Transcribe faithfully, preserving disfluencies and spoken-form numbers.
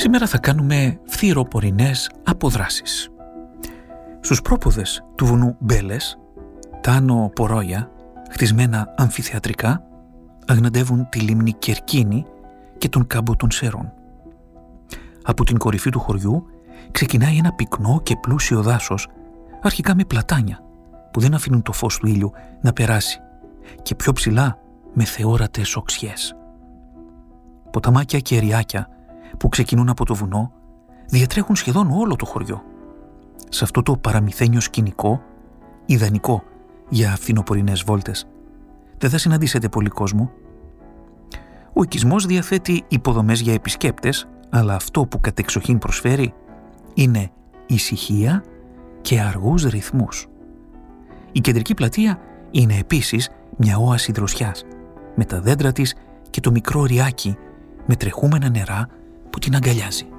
Σήμερα θα κάνουμε φθιεροπορεινές αποδράσεις. Στους πρόποδες του βουνού Μπέλες, τα άνω πορόγια, χτισμένα αμφιθεατρικά, αγναντεύουν τη λίμνη Κερκίνη και τον κάμπο των Σέρων. Από την κορυφή του χωριού ξεκινάει ένα πυκνό και πλούσιο δάσος, αρχικά με πλατάνια που δεν αφήνουν το φως του ήλιου να περάσει, και πιο ψηλά με θεόρατες οξιές. Ποταμάκια και εριάκια που ξεκινούν από το βουνό διατρέχουν σχεδόν όλο το χωριό. Σε αυτό το παραμυθένιο σκηνικό, ιδανικό για φθινοπορεινές βόλτες, δεν θα συναντήσετε πολύ κόσμο. Ο οικισμός διαθέτει υποδομές για επισκέπτες, αλλά αυτό που κατεξοχήν προσφέρει είναι ησυχία και αργούς ρυθμούς. Η κεντρική πλατεία είναι επίσης μια όαση δροσιάς, με τα δέντρα της και το μικρό ριάκι με τρεχούμενα νερά που την αγκαλιάζει.